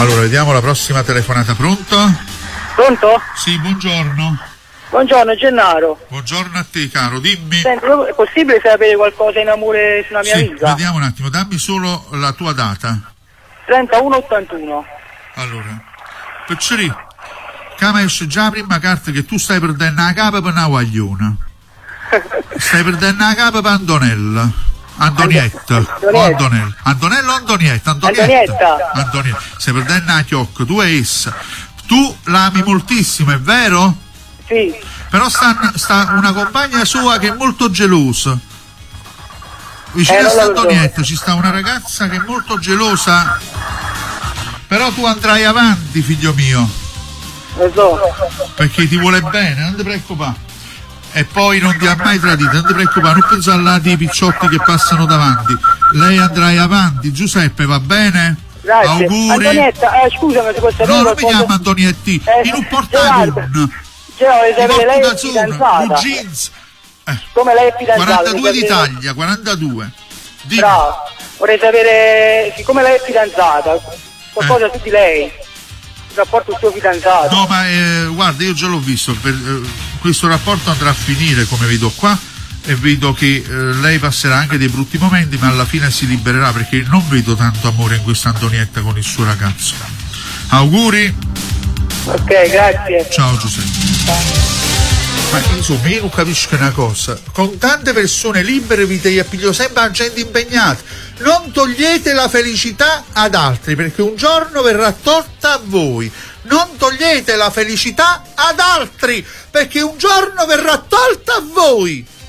Allora, vediamo la prossima telefonata. Pronto? Pronto? Sì, buongiorno. Buongiorno Gennaro. Buongiorno a te, caro, dimmi. Senti, è possibile sapere qualcosa in amore sulla mia amica? Vediamo un attimo, dammi solo la tua data. 3181. Allora, Picceri, come esce già la prima carta che tu stai perdendo la capa per una guagliona. Stai perdendo la capa per Antonella. Antonietta. O Antonella. Antonella o Antonietta? Antonietta. Antonietta. Stai perdendo la chiocca, tu e essa. Tu l'ami moltissimo, è vero? Sì. Però sta una compagna sua che è molto gelosa. Vicino a Antonietta ci sta una ragazza che è molto gelosa. Però tu andrai avanti, figlio mio. Lo so. Perché ti vuole bene, non ti preoccupare. E poi non ti ha mai tradito, non ti preoccupare, non pensare dei picciotti che passano davanti. Lei andrai avanti, Giuseppe, va bene? Grazie. Auguri. Antonietta, scusami se può sapere. No, non mi chiama Antonietti, in un portagun. Lei è fidanzata. Jeans. Come lei è fidanzata? 42 d'Italia, 42. Dimmi. Bravo. Vorrei sapere, siccome lei è fidanzata, qualcosa su di lei. Il rapporto suo fidanzato. No, ma guarda, io già l'ho visto. Questo rapporto andrà a finire, come vedo qua, e vedo che lei passerà anche dei brutti momenti, ma alla fine si libererà, perché non vedo tanto amore in questa Antonietta con il suo ragazzo. Auguri. Ok, grazie. Ciao Giuseppe. Ma insomma, io non capisco una cosa: con tante persone libere vi devi appigliare sempre a gente impegnata. Non togliete la felicità ad altri, perché un giorno verrà tolta a voi. Non togliete la felicità ad altri, perché un giorno verrà tolta a voi.